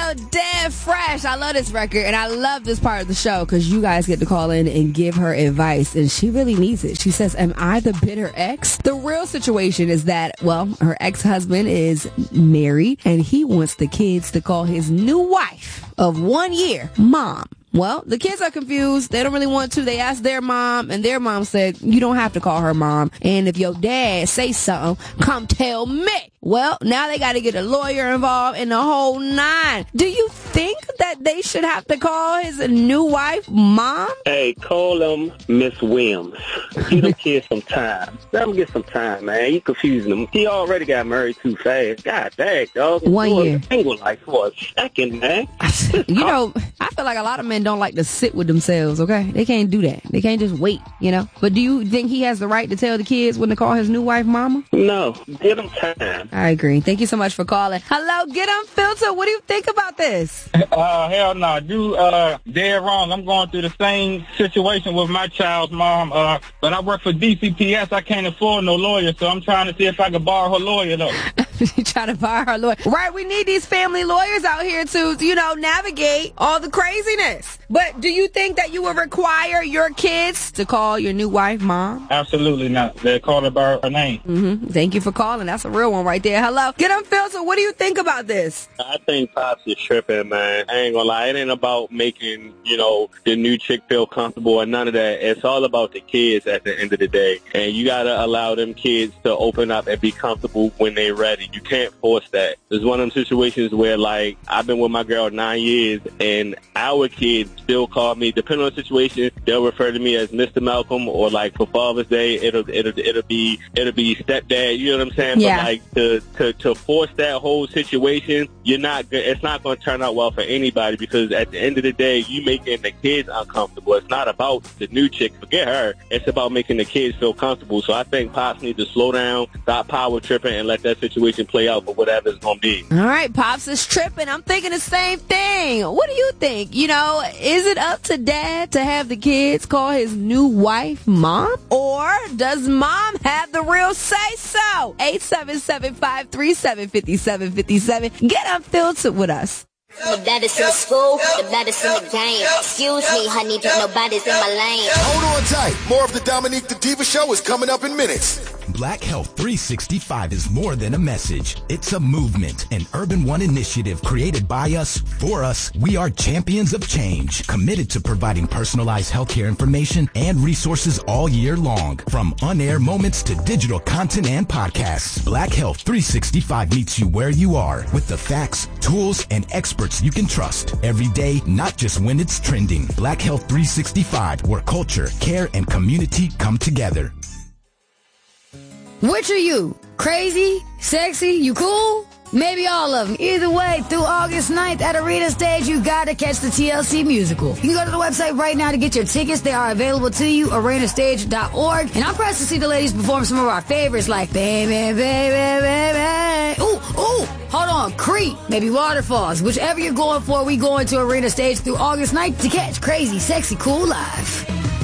Dead Fresh. I love this record, and I love this part of the show because you guys get to call in and give her advice, and she really needs it. She says, am I the bitter ex? The real situation is that, well, her ex-husband is married, and he wants the kids to call his new wife of 1 year Mom. Well, the kids are confused. They don't really want to. They asked their mom, and their mom said, you don't have to call her Mom. And if your dad say something, come tell me. Well, now they got to get a lawyer involved in the whole nine. Do you think that they should have to call his new wife Mom? Hey, call them Miss Williams. Give them kids some time. Let them get some time, man. You confusing them. He already got married too fast. God dang, dog. 1 year. Single life for a second, man. You know, I feel like a lot of men don't like to sit with themselves, okay? They can't do that. They can't just wait, you know? But do you think he has the right to tell the kids when to call his new wife Mama? No. Give them time. I agree. Thank you so much for calling. Hello, Get Unfiltered. What do you think about this? Hell no. You dead wrong. I'm going through the same situation with my child's mom. But I work for DCPS. I can't afford no lawyer, so I'm trying to see if I can borrow her lawyer, though. You trying to borrow her lawyer? Right, we need these family lawyers out here to, you know, navigate all the craziness. But do you think that you would require your kids to call your new wife Mom? Absolutely not. They call her by her name. Mm-hmm. Thank you for calling. That's a real one right there. Hello. Get Unfiltered. What do you think about this? I think Pops is tripping, man. I ain't gonna lie. It ain't about making, you know, the new chick feel comfortable or none of that. It's all about the kids at the end of the day. And you gotta allow them kids to open up and be comfortable when they're ready. You can't force that. It's one of them situations where, like, I've been with my girl 9 years, and our kids still call me, depending on the situation, they'll refer to me as Mr. Malcolm, or like for Father's Day, it'll be stepdad. You know what I'm saying? Yeah. But like to force that whole situation, it's not going to turn out well for anybody, because at the end of the day, you making the kids uncomfortable. It's not about the new chick. Forget her. It's about making the kids feel comfortable. So I think Pops need to slow down, stop power tripping, and let that situation play out for whatever it's going to be. All right, Pops is tripping. I'm thinking the same thing. What do you think? You know, is it up to Dad to have the kids call his new wife Mom? Or does Mom have the real say-so? 877-537-5757. Get Unfiltered with us. The baddest in the school, the baddest in the game. Excuse me, honey, but nobody's in my lane. Hold on tight. More of the Dominique the Diva Show is coming up in minutes. Black Health 365 is more than a message. It's a movement, an Urban One initiative created by us, for us. We are champions of change, committed to providing personalized healthcare information and resources all year long. From on-air moments to digital content and podcasts, Black Health 365 meets you where you are with the facts, tools, and experts you can trust every day, not just when it's trending. Black Health 365, where culture, care, and community come together. Which are you? Crazy? Sexy? You cool? Maybe all of them. Either way, through August 9th at Arena Stage, you gotta catch the TLC musical. You can go to the website right now to get your tickets. They are available to you, arenastage.org. And I'm pressed to see the ladies perform some of our favorites like Baby, Baby, Baby. Ooh, hold on, Creep, maybe Waterfalls. Whichever you're going for, we going to Arena Stage through August 9th to catch Crazy, Sexy, Cool live.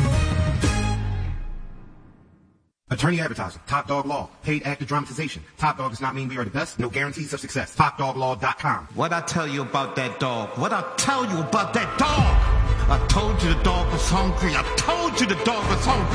Attorney advertising, Top Dog Law, paid actor dramatization. Top Dog does not mean we are the best, no guarantees of success. TopDogLaw.com. What I tell you about that dog? What I tell you about that dog? I told you the dog was hungry. I told you the dog was hungry.